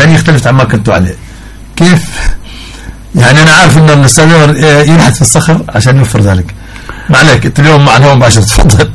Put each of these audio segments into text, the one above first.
يعني اختلفت عما كنت عليه. كيف يعني أنا عارف أن الأستاذ ينحت في الصخر عشان يوفر ذلك. ما عليك أنت اليوم مع الهواء مباشر، تفضل.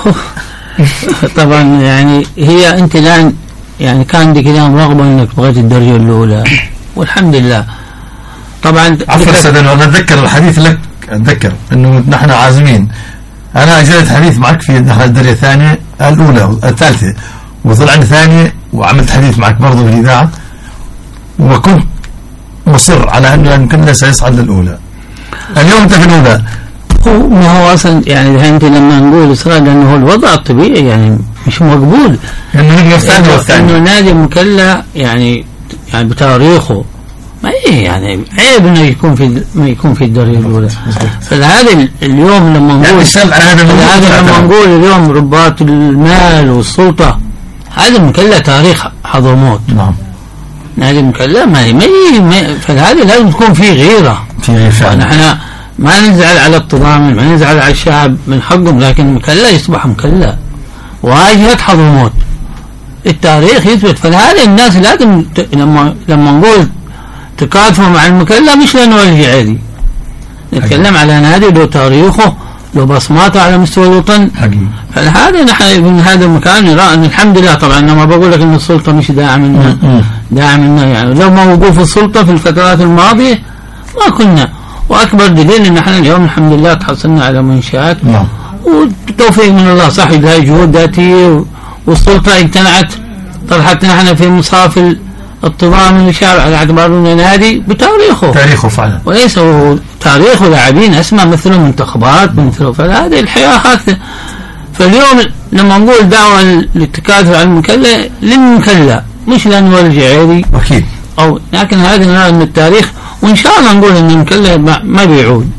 طبعا يعني هي أنت الآن يعني كان عندك الآن رغبة أنك بغيت الدرجة الأولى والحمد لله. طبعا عفوا أستاذ أنا أتذكر الحديث لك، أتذكر أنه نحن عازمين، أنا أجريت حديث معك في نحن الدرجة الثانية الأولى الثالثة وطلع عندي ثانية، وعملت حديث معك برضه في الإذاعة، وكنت مصر على أنه يمكن سيصعد للأولى. اليوم أنت في الأولى. ما هو أصلا يعني أنت لما نقول إصرار لأنه هو الوضع الطبيعي يعني مش مقبول إنه نادي مكلا يعني بتاريخه ما إيه يعني عيب إنه يكون في الدرجة الأولى. فهذا اليوم لما نقول اليوم رباط المال والسلطة، هذا مكلا تاريخ حضرموت. نعم. نادي مكلا ما فهذا لازم تكون فيه غيرة. نحن ما نزعل على التضامن، ما نزعل على الشعب من حقهم، لكن مكلا يصبح مكلا واجهة حضرموت التاريخ يثبت. فهذا الناس لازم لما نقول تكاتفوا مع المكلا مش لأنه الجعادي، نتكلم على نادي له تاريخه له بصماته على مستوى الوطن. فهذا نحن من هذا المكان نرى أن الحمد لله. طبعا أنا ما بقول لك أن السلطة مش داعمنا يعني لو ما وقوف السلطة في الفترات الماضية ما كنا. وأكبر دليل أن نحن اليوم الحمد لله تحصلنا على منشآت وتوفيق من الله. صح لها جهود ذاتية والسلطة امتنعت، طرحت نحن في مصاف التضامن للشعب على اعتبار انه نادي بتاريخه فعلا، وليس تاريخه لاعبين اسماء مثل منتخبات مثل. فهذه الحياة هكذا. فاليوم لما نقول دعوة للتكاثر على المكلا للمكلا مش لأنه الجعيري أكيد أو، لكن هذا نرى من التاريخ، وإن شاء الله نقول أن المكلا ما بيعود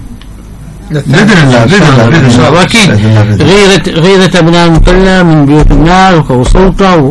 بإذن الله. وأكيد غيرة أبناء المكلا من بيوت النار وسلطة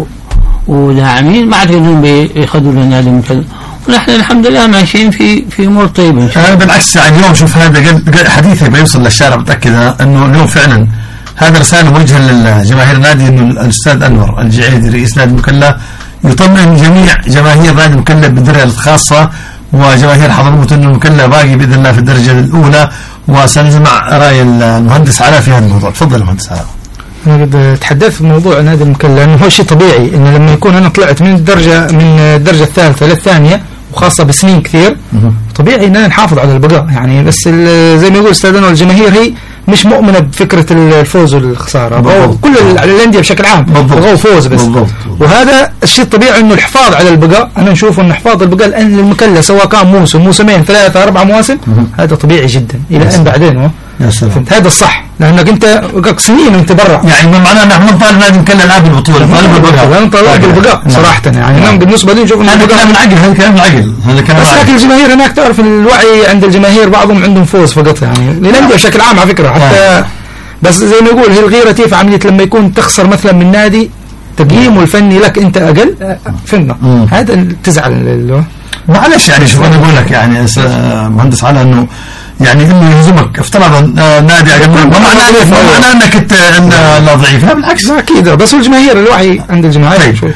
ولاعمين ما أعتقد بيأخذوا لنا المكلا، ونحن الحمد لله ماشيين في أمور طيبة إن شاء الله. بالعكس يعني اليوم شوف هذا حديثك بيوصل للشارع، متأكد أنه اليوم فعلا هذا رسالة موجهة للجماهير النادي، أنه الأستاذ أنور الجعيدي رئيس نادي المكلا يطمئن جميع جماهير نادي المكلا بالدرجة الخاصة وجماهير حضرموت أنه المكلا باقي بإذن الله في الدرجة الأولى. وسنسمع رأي المهندس علاء في هذا الموضوع. تفضل المهندس علاء. أنا قد تحدثت في موضوع نادي المكلا لأنه هو شيء طبيعي إنه لما يكون أنا طلعت من الدرجة الثالثة للثانية وخاصة بسنين كثير طبيعي إننا نحافظ على البقاء يعني. بس زي ما يقول أستاذنا الجماهير هي مش مؤمنة بفكرة الفوز والخسارة، كل الأندية بشكل عام بغوا فوز بس بالضبط. وهذا الشيء الطبيعي إنه الحفاظ على البقاء. أنا نشوف إن حفاظ البقاء لأن المكلا سواء كان موسم موسمين 3 4 مواسم هذا طبيعي جدا إلى أن بعدين فهمت هذا الصح، لأنك أنت سنين وأنت برا يعني معناه نحن نطالب نادي المكلا الآن بالبطولة، نطالب بالبقاء صراحة يعني. بالنسبة لي نشوف هذا كلام العقل، هذا كلام العقل، هذا كلام بس لكن الجماهير هناك تعرف الوعي عند الجماهير بعضهم عندهم فوز فقط يعني للأندية بشكل عام على فكرة حتى بس زي ما يقول هي الغيرة في عملية لما يكون تخسر مثلا من نادي تقييمه الفني لك أنت أقل فهمنا هذا تزعل. معلش يعني شوف أنا أقول لك يعني مهندس على إنه يعني إنه يهزمك افترض نادي أقل ما معناه أنك أنت ضعيف، لا بالعكس أكيد. بس الجماهير الوعي عند الجماهير شوي.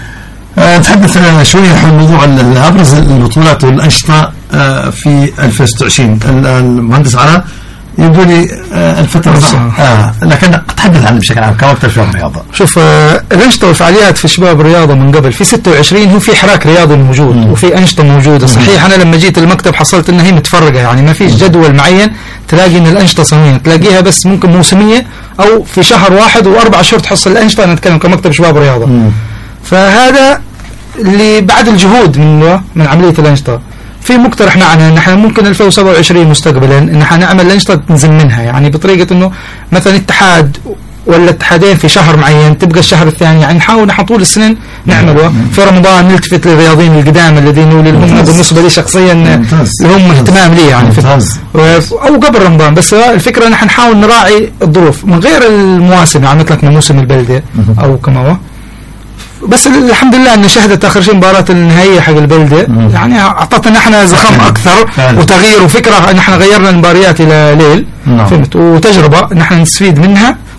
تحدث شوية عن موضوع أبرز البطولات والأنشطة في 2026. المهندس علاء يقول لي الفترة لكن تحدث عنه بشكل عام كمكتب شباب الرياضة. شوف الأنشطة والفعاليات في شباب الرياضة من قبل في 26 هو في حراك رياضي موجود وفي أنشطة موجودة صحيح. أنا لما جيت المكتب حصلت إنها هي متفرقة يعني ما فيش جدول معين تلاقي إن الأنشطة سنوية تلاقيها بس ممكن موسمية أو في شهر واحد و4 شهور تحصل الأنشطة. أنا أتكلم كمكتب شباب الرياضة فهذا اللي بعد الجهود من عملية الأنشطة. في مقترح معنا ان احنا ممكن 2027 مستقبلا ان احنا نعمل انشطه نزمنها يعني بطريقه انه مثلا اتحاد ولا اتحادين في شهر معين تبقى الشهر الثاني يعني نحاول نحن طول السنين نعمله في رمضان نلتفت للرياضيين القدام الذين هم بالنسبه لي شخصيا اللي هم اهتمام لي يعني او قبل رمضان. بس الفكره ان احنا نحاول نراعي الظروف من غير المواسم يعني مثل موسم البلده او كما هو. بس الحمد لله ان شهدت اخر شيء مباراه النهائيه حق البلده يعني اعطتنا احنا زخم اكثر وتغيير وفكره ان احنا غيرنا المباريات الى ليل فهمت وتجربه ان احنا نستفيد منها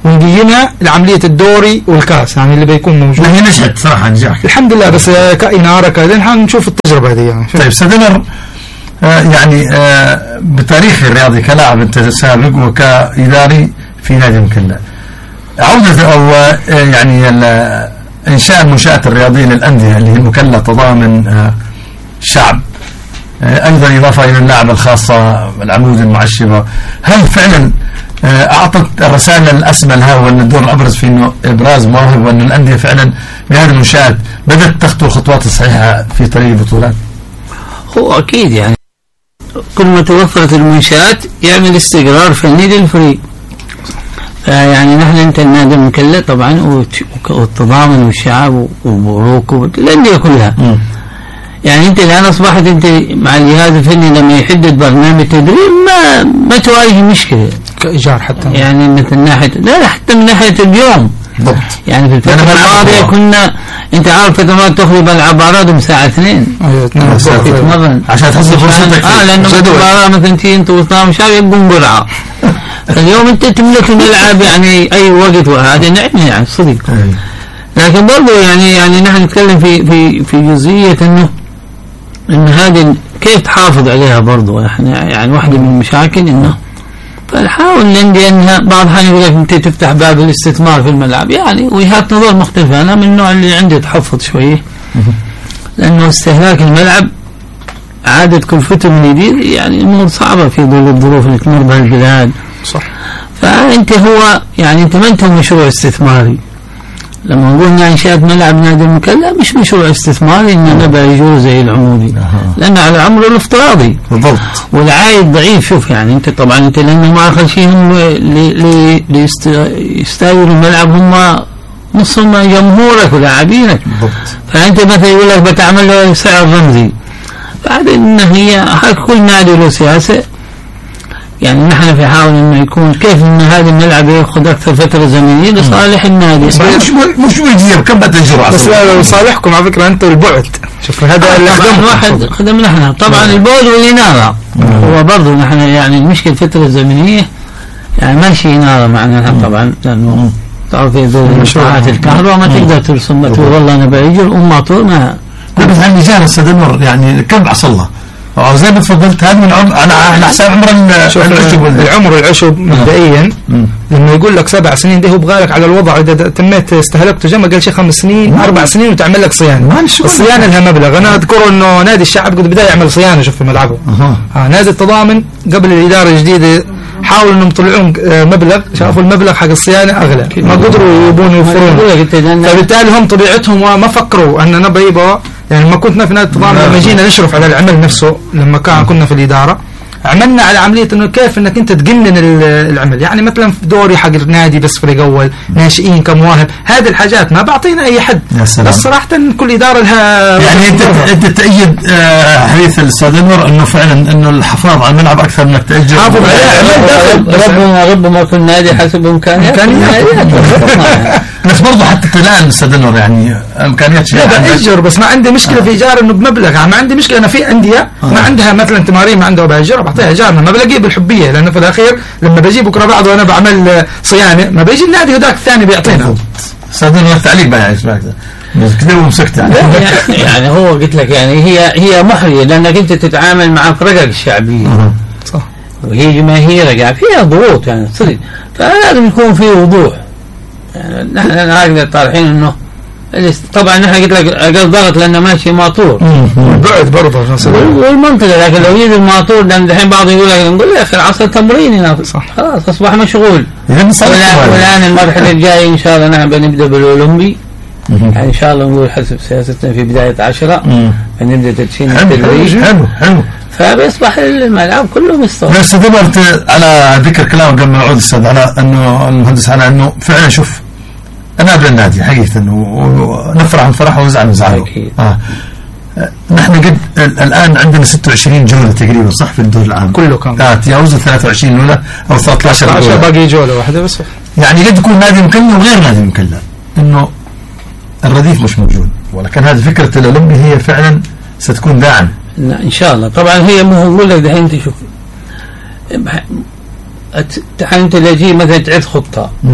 ونقيمها لعملية الدوري والكاس يعني اللي بيكون موجود. هي نجحت صراحة نجاح الحمد لله، بس كإنارة كذا نشوف التجربة هذه يعني. طيب أستاذ أنور، يعني بتاريخ الرياضي كلاعب أنت سابق وكإداري في نادي مكلا، عودة أو يعني إنشاء المنشآت الرياضية للأندية اللي هي مكلا تضامن شعب، أيضا إضافة إلى اللعبة الخاصة العمود المعشبة، هل فعلا أعطت الرسالة الأسمى لها وأن الدور الأبرز في إنه إبراز مواهب، وأن الأندية فعلا بهذه المنشآت بدأت تخطو الخطوات الصحيحة في طريق البطولات؟ هو أكيد يعني كل ما توفرت المنشآت يعمل استقرار فني للفريق. يعني نحن انت النادي المكلا طبعا والتضامن والشعب والبروك والأندية كلها. يعني انت الآن أصبحت انت مع الجهاز الفني لما يحدد برنامج تدريب ما تواجه مشكلة كإيجار حتى يعني مثل ناحية لا حتى من ناحية اليوم بالضبط. يعني في الفترة الماضية كنا انت عارف فترات تخرج العبارات بساعة 2 تتمرن عشان تحصل فرصتك لأنه المباراة مثلا تي انت وطام شاب يبقون قرعة. اليوم انت تملك الملعب يعني اي وقت، وهذا نعمة يعني صدق. لكن برضو يعني نحن نتكلم في جزئية انه هذه كيف تحافظ عليها برضو. احنا يعني واحدة من المشاكل انه فنحاول نندي انها بعض الحين يقول لك انت تفتح باب الاستثمار في الملعب، يعني وجهات نظر مختلفة. انا من النوع اللي عندي تحفظ شوية، لانه استهلاك الملعب عادة كلفته من جديد يعني امور صعبة في ظل الظروف اللي تمر بها البلاد. صح. فانت هو يعني انت ما انت مشروع استثماري. لما قلنا انشاء ملعب نادي المكلا مش مشروع استثماري ان نبع يجور زي العمودي، لانه على عمره الافتراضي بالضبط، والعائد ضعيف. شوف يعني انت طبعا انت لانه ما اخر شيء هم يستاجروا الملعب هم نصهم جمهورك ولاعبينك، فانت مثلا يقول لك بتعمل له سعر رمزي. بعدين هي كل نادي له سياسه. يعني نحن في حاول انه يكون كيف ان هذا الملعب ياخذ اكثر فتره زمنيه لصالح النادي. مش بيجيب كم بتجروا بس لصالحكم على فكره انتم البعد. شوف هذا اللي خدم نحن طبعا البعد والاناره. هو برضه نحن يعني المشكله الفتره الزمنيه يعني ماشي اناره معنا طبعا، لانه تعرف في مشروعات الكهرباء ما تقدر ترسم تقول والله انا بيجر وما طول ما. بس عندي جال استاذ انور يعني كم حصل له؟ زي ما تفضلت هذا من عمر على حساب عمر العشب. العمر العشب مبدئيا لما يقول لك 7 سنين ده هو بغالك على الوضع اذا تميت استهلكته جمع قال شيء 5 سنين 4 سنين وتعمل لك صيانه. الصيانه لها مبلغ. انا اذكر انه نادي الشعب قد بدا يعمل صيانه شوف في ملعبه. نادي التضامن قبل الاداره الجديده حاولوا انهم يطلعون مبلغ، شافوا المبلغ حق الصيانه اغلى ما قدروا يبون يوفرون، فبالتالي هم طبيعتهم وما فكروا اننا بيبقى يعني ما كنا في نادي التضامن لما جينا نشرف على العمل نفسه لما كنا في الإدارة عملنا على عملية انه كيف انك انت تقنن العمل. يعني مثلا في دوري حق النادي بس فريق اول ناشئين كمواهب، هذه الحاجات ما بعطينا اي حد. بس صراحة كل إدارة لها يعني انت تأيد حديث الاستاذ انور انه فعلا انه الحفاظ على الملعب اكثر من التأجير. حافظ عليه ربما كل نادي حسب امكانياته. بس برضه حتى الان استاذ انور يعني امكانيات لا بأجر، بس ما عندي مشكلة في ايجار انه بمبلغ. يعني ما عندي مشكلة. انا في اندية ما عندها مثلا تمارين ما عندها بأجر بعطيها ايجار، ما بلاقيه بالحبية، لانه في الاخير لما بجيب بكره بعض وانا بعمل صيانة ما بيجي النادي وذاك الثاني بيعطينا. استاذ انور التعليق بقى يعني كده ومسكت يعني هو قلت لك يعني هي محرجة لانك انت تتعامل مع فرقك الشعبية صح، وهي جماهيرك يعني فيها ضغوط يعني صدق، فلازم يكون في وضوح. يعني نحن هكذا طالعين انه طبعا نحن قلت لك اقل ضغط لانه ماشي ماطور والبعد برضه والمنطقه، لكن لو يجي الماطور لان الحين بعض يقول لك نقول يا اخي العصر تمرين هنا خلاص اصبح مشغول. والان المرحله الجايه ان شاء الله نحن بنبدا بالاولمبي. يعني ان شاء الله نقول حسب سياستنا في بدايه 10 بنبدا تدشين التدريب. حلو فبيصبح الملعب كله مستوى. بس ذكرت على ذكر كلام قبل ما اعود استاذ على انه المهندس على انه فعلا شوف انا قبل النادي حقيقه ونفرح نفرحه ونزعل نزعله. نحن قد الان عندنا 26 جوله تقريبا صح في الدور العام كله كان تجاوز 23 الاولى او 13 باقي جوله واحده بس. يعني قد يكون نادي مكلا وغير نادي مكلا انه الرديف مش موجود، ولكن هذه فكره الاولمبي هي فعلا ستكون داعم ان شاء الله. طبعا هي مو اقول لك دحين انت شوف انت لجي مثلا تعد خطه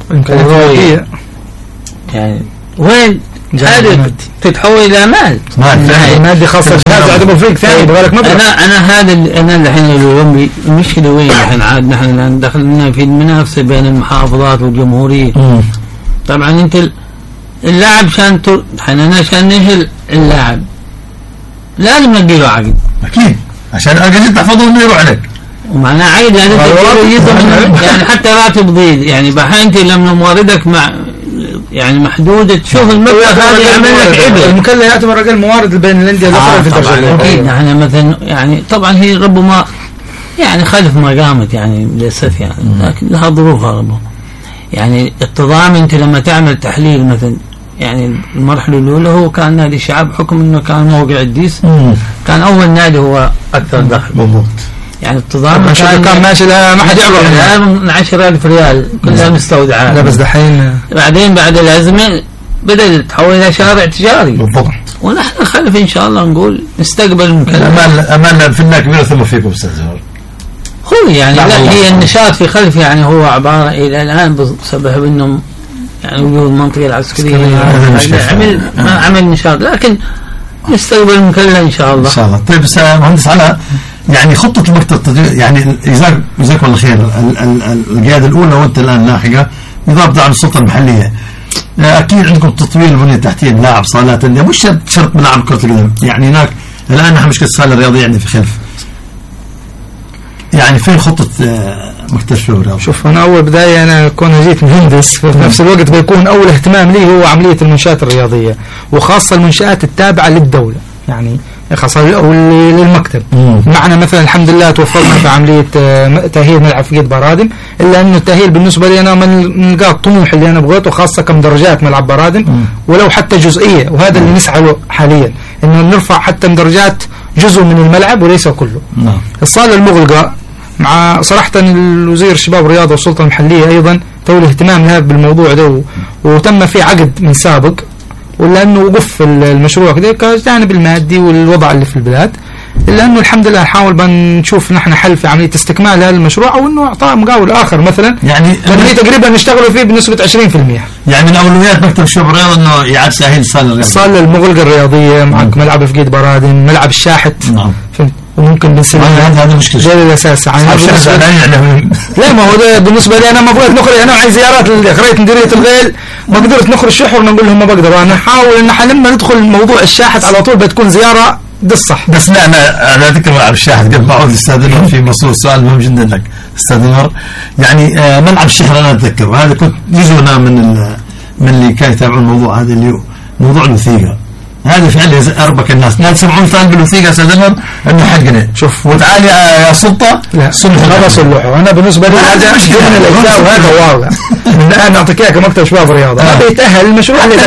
الإمكانيات يعني وين هذا تتحول إلى مال مادي خاصة جهاز عدم فريق ثاني يبغالك مبلغ. أنا الحين اليوم المشكلة وين الحين عاد نحن دخلنا في المنافسة بين المحافظات والجمهورية. طبعا أنت اللاعب أنا عشان نهل اللاعب لازم نديله عقد أكيد عشان أجل تحفظه إنه يروح عليك ومعناه عقد لازم يعني حتى راتب ضيق يعني بحين لما مواردك مع يعني محدودة تشوف المبلغ هذا يعمل لك عبء. المكلف يعتبر أقل موارد بين الأندية الأخرى في الدرجة. أكيد نحن مثلا يعني طبعا هي ربما يعني خلف ما قامت يعني ليست يعني لكن لها ظروفها ربما يعني التضامن. أنت لما تعمل تحليل مثلا يعني المرحلة الأولى هو كان نادي الشعب حكم إنه كان موقع الديس كان أول نادي هو أكثر دخل بالضبط يعني التضامن كان ماشي ما حد يعبر من 10,000 ريال كلها مستودعات. لا بس دحين بعدين بعد الأزمة بدأ تتحول إلى شارع تجاري بالضبط. ونحن خلف إن شاء الله نقول نستقبل أماننا في الناس كبيرة ثم فيكم أستاذ زهر هو يعني لا هي النشاط في خلف يعني هو عبارة إلى الآن بسبب إنهم يعني وجود المنطقة العسكرية عمل نشاط لكن نستقبل المكلة إن شاء الله. إن شاء الله. طيب مهندس على يعني خطة المكتب يعني جزاك الله خير القيادة الأولى وأنت الآن لاحقة نظام دعم السلطة المحلية أكيد عندكم تطوير البنية التحتية ملاعب صالات مش شرط ملاعب كرة القدم يعني هناك الآن نحن مشكلة الصالة الرياضية عندنا في خلف يعني فين خطة مكتب الشباب الرياضي؟ شوف أنا أول بداية أنا كون جيت مهندس في نفس الوقت بيكون أول اهتمام لي هو عملية المنشآت الرياضية وخاصة المنشآت التابعة للدولة يعني خاصة للمكتب. معنا مثلا الحمد لله توفرنا في عملية تأهيل ملعب في قيد برادم إلا أنه التأهيل بالنسبة لي أنا من نقاط الطموح اللي أنا بغيته خاصة كم درجات ملعب برادم ولو حتى جزئية وهذا اللي نسعى له حاليا إنه نرفع حتى درجات جزء من الملعب وليس كله. الصالة المغلقة مع صراحة الوزير الشباب والرياضة والسلطة المحلية أيضا تولي اهتمام لها بالموضوع ده وتم في عقد من سابق ولأنه وقف المشروع كده كجانب المادي والوضع اللي في البلاد إلا أنه الحمد لله نحاول بنشوف نحن حل في عملية استكمال هذا المشروع أو أنه إعطاء مقاول آخر مثلا يعني تقريبا نشتغلوا فيه بنسبة 20%. يعني من أولويات مكتب الشباب الرياضي أنه إعادة تأهيل الصالة المغلقة الرياضية معك ملعب في قيد برادم ملعب الشاحت وممكن بنسميه هذا مشكلة ده الأساس لا ما هو ده بالنسبة لي أنا ما بغيت نخرج أنا عايز زيارات لخريطة مديرية الغيل ما قدرت نخرج شحر نقول لهم ما بقدر أنا حاول إن لما ندخل موضوع الشاحت على طول بتكون زيارة ده الصح. بس لا أنا أذكر ملعب الشاحت قبل ما أعود أستاذ أنور في مصر سؤال مهم جدا لك أستاذ أنور يعني ملعب الشحر أنا أتذكر وهذا كنت جزءنا من اللي كان يتابعون الموضوع هذا اللي موضوع الوثيقة هذا فعلا أربك الناس لا تسمعون فان بالوثيقة أستاذ أنه حقنا شوف وتعالي يا سلطة هذا صلحه أنا بالنسبة لي هذا من الأجزاء وهذا واضح من الآن نعطيك إياه كمكتب شباب الرياضة ما بيتأهل المشروع اللي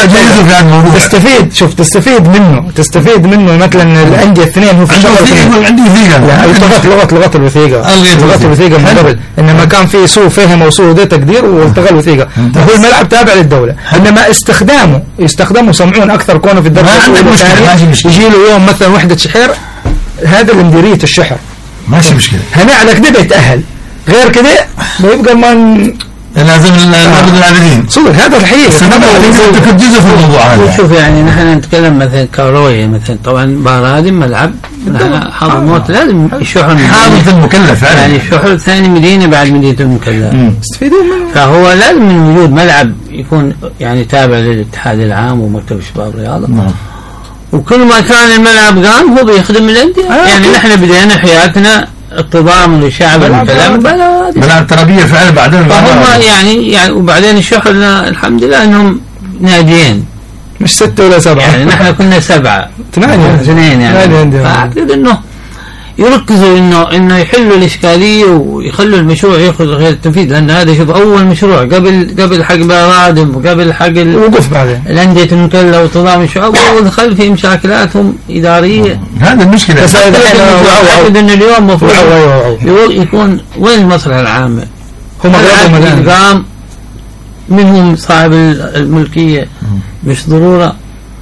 تستفيد منه مثلا الأندية الاثنين هو في عندي وثيقة لغة الوثيقة من قبل إنما كان في سوء فهم أو سوء تقدير والتغى الوثيقة هو الملعب تابع للدولة إنما استخدامه سمعون أكثر كونه في الدرجة يجي له يوم مثلا وحدة شحير هذا لمديرية الشحر ماشي مشكلة هنا على كده بيتأهل غير كده بيبقى لازم العبد العابدين صدق هذا الحقيقة كنت جزء في الموضوع هذا. شوف يعني نحن نتكلم مثلا كروية مثلا طبعا برادم ملعب حضرموت لازم الشحر حاضر المكلف يعني الشحر ثاني مدينة بعد مدينة المكلف استفيدون منه فهو لازم من وجود ملعب يكون يعني تابع للاتحاد العام ومكتب الشباب الرياضة وكل ما كان الملعب قام هو بيخدم الأندية يعني نحن بدينا حياتنا التضامن والشعب والكلام ملعب ترابية فعلا بعدين فهم يعني وبعدين الشحر الحمد لله انهم ناديين مش 6 ولا 7 يعني نحن كنا 7 2 يعني فأعتقد انه يركزوا انه يحلوا الاشكاليه ويخلوا المشروع ياخذ غير التنفيذ لان هذا شوف اول مشروع قبل حق برادم وقبل حق وقف بعدين الانديه المكلة وتضامن الشعوب ودخل في مشاكلاتهم اداريه هذا المشكله بس اعتقد انه اليوم المفروض يكون وين المصلحه العامه هم قام منهم صاحب الملكيه مش ضروره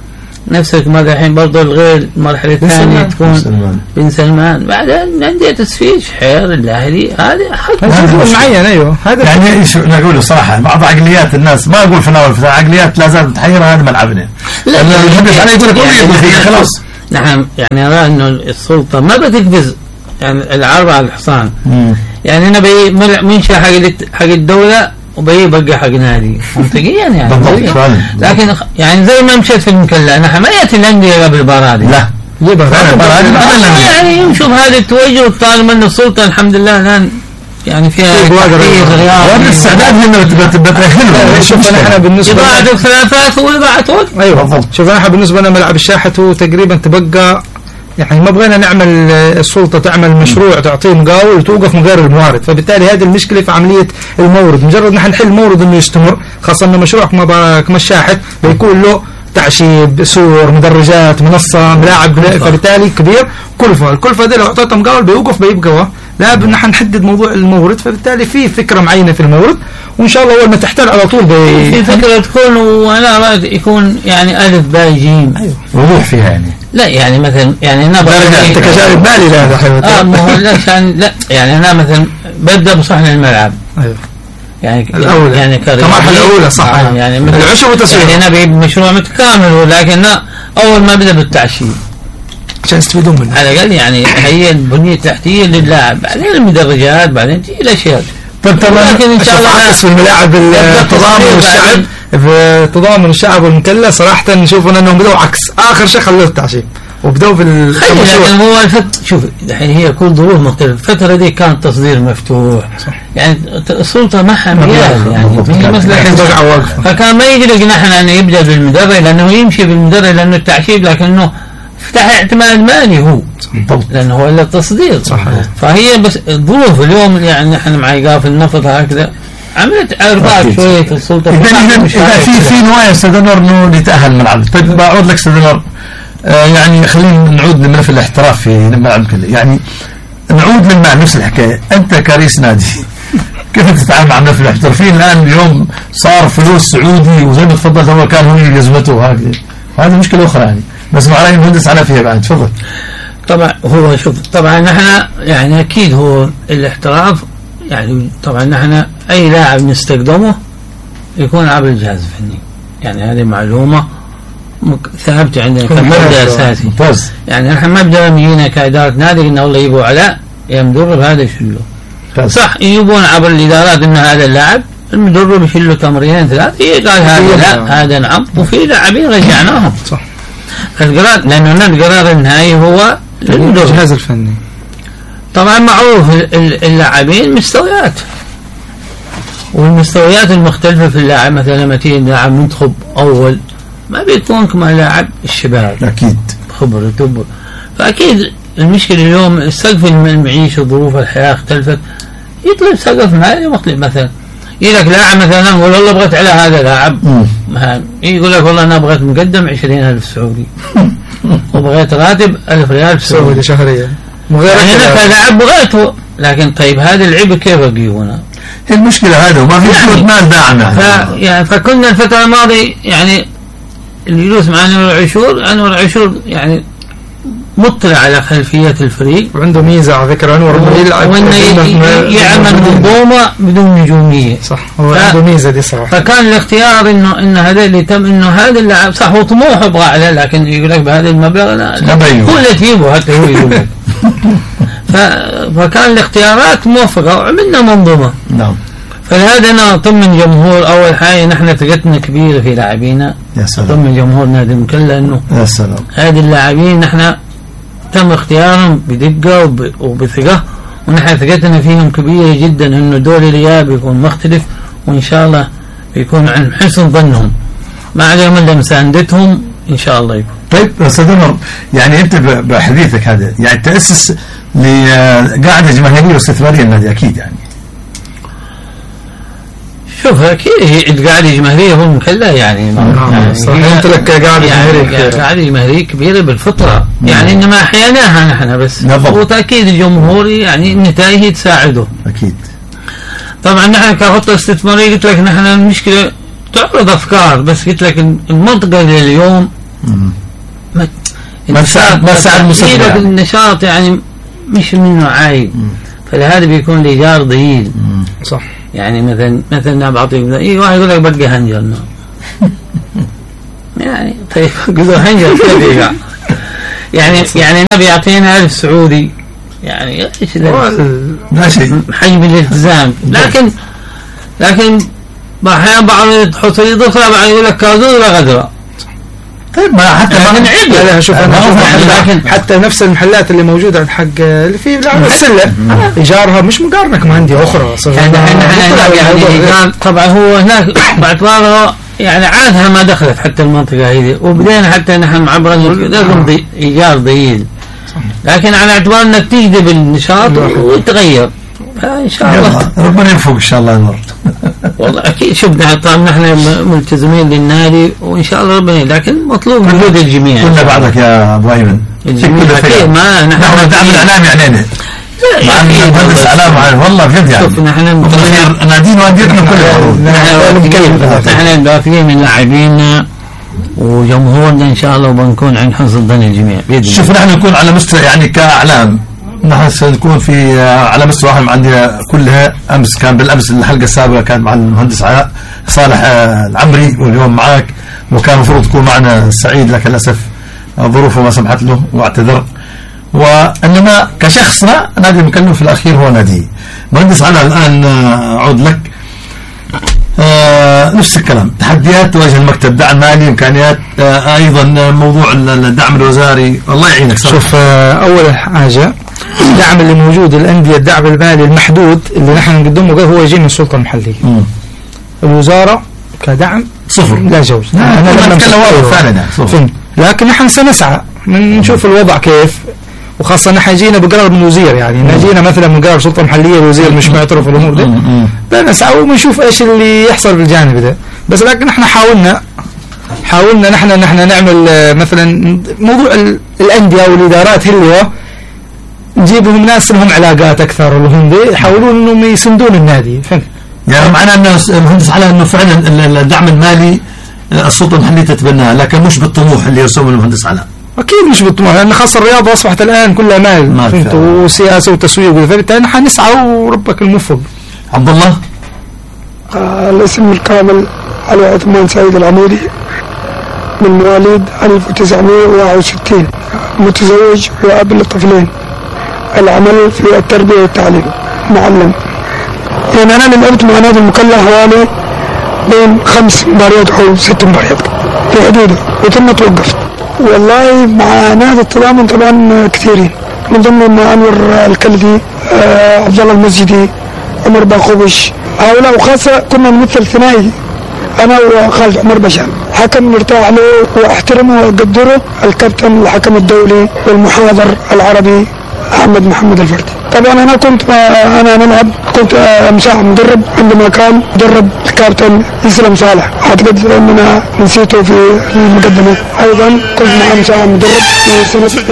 نفسك ما الحين برضه الغير المرحلة الثانية تكون بن سلمان، بعدين أندية تسفيج حير الأهلي هذه جدول معين. أيوه هذا يعني شو نقوله صراحة بعض عقليات الناس ما أقول فناول عقليات لا زالت متحيرة هذا ملعبنا. لا أنا يقول لك خلاص. نحن يعني أرى إنه السلطة ما بتقفز يعني العرب على الحصان. يعني أنا منشأ حق الدولة وبقى حق نادي منطقيا يعني. لكن يعني زي ما مشيت في المكلا نحن ما يأتي الأندية قبل البرادي. لا يعني يمشوا بهذا التوجه طالما أن السلطة الحمد لله الآن يعني فيها وهذا الاستعداد هنا بتأهله. شوف نحن بالنسبة إضاعة الخلافات وإضاعة وقت. أيوة بالضبط. شوف نحن بالنسبة لنا ملعب الشاحة هو تقريبا تبقى يعني ما بغينا نعمل السلطة تعمل مشروع تعطيه مقاول وتوقف من غير الموارد، فبالتالي هذه المشكلة في عملية المورد. مجرد نحن نحل مورد انه يستمر، خاصة انه مشروع كما الشاحة بيكون له تعشيب، سور، مدرجات، منصة، ملاعب، فبالتالي كبير الكلفة دي لو اعطيتها مقاول بيوقف بيبقى. لا نحن نحدد موضوع المورد، فبالتالي في فكرة معينة في المورد، وإن شاء الله أول ما تحتاج على طول في فكرة تكون، وأنا أراد يكون يعني ألف باء جيم وضوح فيها يعني. لا يعني مثلا يعني أنا أنت كجانب مالي لا ما هو لا يعني أنا مثلا ببدأ بصحن الملعب. أيوه. يعني الأولى يعني كمرحلة الأولى صح. يعني العشر وتسويق. يعني أنا بعيد مشروع متكامل، ولكن أول ما بدأ بالتعشير عشان يستفيدون منه على الأقل يعني هي البنية التحتية للاعب، بعدين المدرجات، بعدين تجي الأشياء. لكن إن شاء الله في الملاعب التضامن والشعب في تضامن الشعب والمكلا صراحة نشوف أنهم بدأوا عكس آخر شيء خلوه التعشير وبدأوا في المشروع. لكن هو شوف الحين هي كل ظروف مختلفة. الفترة دي كان التصدير مفتوح صح. يعني السلطة معها ميال يعني مثلا فكان ما يقدر نحن أن يبدأ بالمدرج لأنه يمشي بالمدرج لأنه التعشير، لكنه فتح اعتماد مالي هو لأنه هو إلا التصدير صح. فهي بس الظروف اليوم يعني نحن مع إيقاف النفط هكذا عملت ارباك شويه في السلطه. اذا في نوايا استاذ انور انه يتاهل الملعب. طيب بعود لك استاذ انور، يعني خلينا نعود لملف الاحتراف في الملعب كله. يعني نعود للملعب نفس الحكايه. انت كرئيس نادي كيف تتعامل مع ملف الاحترافيين؟ الان اليوم صار فلوس سعودي وزي ما تفضلت هو كان هو جزمته هذه مشكله اخرى يعني. بس مع راي المهندس على فيها بعد تفضل. طبعا هو شوف طبعا نحن يعني اكيد هو الاحتراف يعني طبعا نحن أي لاعب نستخدمه يكون عبر الجهاز الفني، يعني هذه معلومة ثابتة عندنا كمبدأ أساسي. ممتاز. يعني نحن ما بدنا يجينا كإدارة نادي إنه والله يجيبوا علاء يا مدرب هذا يشيله. صح يجيبون عبر الإدارات إن هذا اللاعب المدرب يشيل له تمرينين ثلاثة قال هذا لا هذا نعم، وفي لاعبين رجعناهم. صح. القرار لأنه القرار النهائي هو الجهاز الفني. طبعا معروف اللاعبين مستويات، والمستويات المختلفة في اللاعب. مثلا لما تيجي لاعب منتخب أول ما بيكون كما لاعب الشباب أكيد خبرته. فأكيد المشكلة اليوم السقف المعيشة وظروف الحياة اختلفت، يطلب سقف مالي مختلف. مثلا يقول لك لاعب مثلا يقول والله بغيت على هذا لاعب يقول لك والله أنا بغيت مقدم 20,000 سعودي وبغيت راتب 1000 ريال سعودي شهريا يعني أنا كلاعب بغيته، لكن طيب هذا العيب كيف أجيبونه؟ المشكلة هذا وما في شروط مال داعمة. يعني فكنا الفترة الماضية يعني الجلوس مع أنور عاشور يعني مطلع على خلفية الفريق وعنده ميزة على فكرة أنور يلعب وإنه يعمل منظومة بدون نجومية. صح هو عنده ميزة دي صراحة. فكان الاختيار إنه هذا اللي تم إنه هذا اللاعب صح هو طموحه يبغى عليه، لكن يقول لك بهذا المبلغ هو اللي تجيبه حتى هو يقول فكان الاختيارات موفقة وعملنا منظومة. نعم. فلهذا أنا طمن جمهور أول حاجة نحن ثقتنا كبيرة في لاعبينا. يا سلام. طمن جمهور نادي المكلا إنه يا سلام هذه اللاعبين نحن تم اختيارهم بدقة وبثقة، ونحن ثقتنا فيهم كبيرة جدا إنه دور الإياب يكون مختلف، وإن شاء الله يكون عن حسن ظنهم ما عليهم إلا مساندتهم إن شاء الله يكون. طيب أستاذ عمر، يعني أنت بحديثك هذا يعني تأسس لقاعدة جماهيرية واستثمارية النادي أكيد يعني. شوف أكيد هي القاعدة الجماهيرية هو المكلا يعني أنت لك قاعدة جماهيرية قاعدة جماهيرية كبيرة بالفطرة يعني إنما أحياناها نحن بس وتأكيد الجمهور يعني النتائج تساعده أكيد. طبعا نحن كخطة استثمارية قلت لك نحن المشكلة تعرض أفكار، بس قلت لك المنطقة اليوم ما تساعد المصدر النشاط يعني مش منه عايب، فلهذا بيكون الإيجار ضئيل. صح. يعني مثلا أنا بعطيك واحد يقول لك بلقى هنجر يعني طيب قدر هنجر كيف يقع؟ يعني النبي يعطينا 1000 سعودي، يعني ايش لا شيء حجم الالتزام. لكن احيانا بعض تحط لي ضفره بعد يقول لك كازوز ولا غدره. طيب ما حتى ما نعيب. لا شوف انا حتى نفس المحلات اللي موجوده حق اللي في السله ايجارها مش مقارنه كما عندي اخرى. يعني ايجار طبعا هو هناك باعتباره يعني عادها ما دخلت حتى المنطقه هذه، وبدينا حتى نحن عبر لازم ايجار ضئيل، لكن على اعتبار انك تجذب النشاط وتغير ان شاء الله ربنا يوفقك ان شاء الله يا نور. والله اكيد شفنا طبعا نحن ملتزمين للنادي وان شاء الله ربنا، لكن مطلوب وجود الجميع. كلنا بعدك يا ابو ايمن. اكيد ما نحن دعم الاعلام يعني مع المهندس اعلام والله بجد يعني. شوف نحن نادين وانديتنا كلها نحن دافعين من لاعبينا وجمهورنا ان شاء الله، وبنكون عند حسن ظن الجميع باذن الله. شوف نحن نكون على مستوى يعني كاعلام، نحن سنكون في على مستوى واحد عندنا كلها. امس كان بالامس الحلقه السابقه كانت مع المهندس صالح العمري، واليوم معك، وكان المفروض تكون معنا سعيد لكن للاسف ظروفه ما سمحت له واعتذر. وانما كشخصنا نادي المكلف في الاخير هو نادي. مهندس علاء الان اعود لك. نفس الكلام، تحديات تواجه المكتب، دعم مالي، امكانيات، ايضا موضوع الدعم الوزاري. الله يعينك. شوف اول حاجه الدعم اللي موجود الانديه، الدعم المالي المحدود اللي نحن نقدمه هو يجي من السلطه المحليه. الوزاره كدعم صفر، لا جوز. انا بتكلم واضح فعلا صفر. لكن نحن سنسعى نشوف الوضع كيف، وخاصة نحن جينا بقرار من وزير، يعني نجينا مثلا من قرار سلطة محلية الوزير مش معترف في الأمور دي، بنسعى ونشوف إيش اللي يحصل بالجانب ده. بس لكن نحن حاولنا نحن نعمل مثلا موضوع الأندية والإدارات اللي نجيبهم ناس لهم علاقات أكثر، اللي هم دي يحاولون إنهم يسندون النادي. فهمت؟ يعني معناه أن المهندس على إنه فعلا الدعم المالي السلطة المحلية تتبناه، لكن مش بالطموح اللي يرسمه المهندس علاء. أكيد مش بالطموح، لأن خاصة الرياضة أصبحت الآن كلها مال وسياسة وتسويق، فبالتالي نحن نسعى وربك الموفق. عبد الله. الاسم الكامل علي عثمان سعيد العمودي، من مواليد 1961، متزوج وأب لطفلين، العمل في التربية والتعليم، معلم. يعني أنا لعبت مع نادي المكلف حوالي بين 5 مباريات أو 6 مباريات في حدوده، وثم توقفت. والله مع نادي التضامن طبعا كثيرين، من ضمنهم انور الكلدي، عبد الله المسجدي، عمر باخوبش، هؤلاء. وخاصه كنا نمثل ثنائي انا وخالد عمر بشار، حكم نرتاح له واحترمه واقدره، الكابتن الحكم الدولي والمحاضر العربي احمد محمد الفردي. طبعا انا نلعب، كنت مساعد مدرب عندما كان مدرب الكابتن اسلام صالح، اعتقد اننا نسيته في المقدمه. ايضا كنت مع مساعد مدرب في سنه